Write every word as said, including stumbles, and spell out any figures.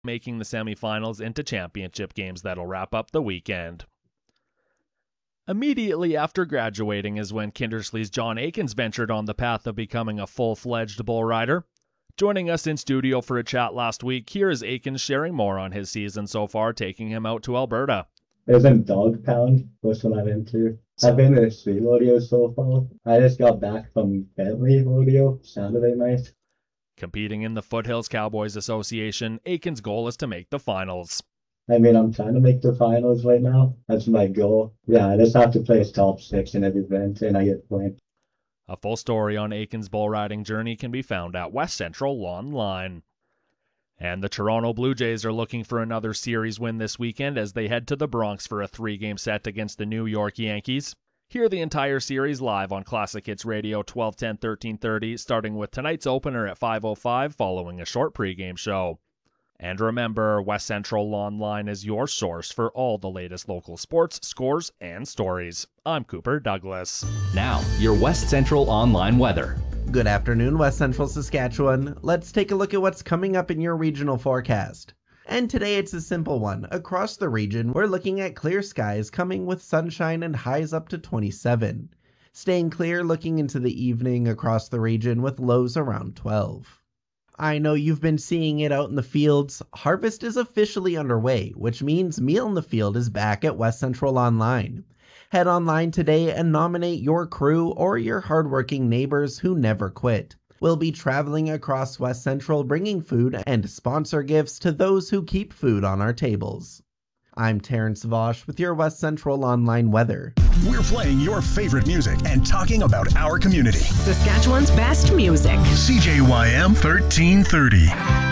making the semifinals into championship games that'll wrap up the weekend. Immediately after graduating is when Kindersley's John Aikens ventured on the path of becoming a full-fledged bull rider. Joining us in studio for a chat last week, here is Aikens sharing more on his season so far, taking him out to Alberta. It was in Dog Pound, was what I went to. I've been to three rodeos so far. I just got back from Bentley Rodeo Saturday night. Competing in the Foothills Cowboys Association, Aikens' goal is to make the finals. I mean, I'm trying to make the finals right now. That's my goal. Yeah, I just have to place top six in every event, and I get points. A full story on Aikens' bull riding journey can be found at West Central Online. And the Toronto Blue Jays are looking for another series win this weekend as they head to the Bronx for a three-game set against the New York Yankees. Hear the entire series live on Classic Hits Radio twelve ten, thirteen thirty, starting with tonight's opener at five oh five following a short pregame show. And remember, West Central Online is your source for all the latest local sports, scores, and stories. I'm Cooper Douglas. Now, your West Central Online weather. Good afternoon, West Central Saskatchewan. Let's take a look at what's coming up in your regional forecast. And today it's a simple one. Across the region, we're looking at clear skies coming with sunshine and highs up to twenty-seven. Staying clear looking into the evening across the region with lows around twelve. I know you've been seeing it out in the fields. Harvest is officially underway, which means Meal in the Field is back at West Central Online. Head online today and nominate your crew or your hardworking neighbors who never quit. We'll be traveling across West Central bringing food and sponsor gifts to those who keep food on our tables. I'm Terrence Vosh with your West Central Online weather. We're playing your favorite music and talking about our community. Saskatchewan's best music. C J Y M thirteen thirty.